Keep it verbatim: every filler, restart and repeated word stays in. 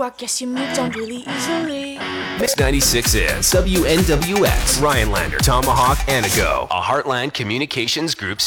I guess you moved on really easily. Mix ninety-six is W N W X, Rhinelander, Tomahawk, Anago, a Heartland Communications Group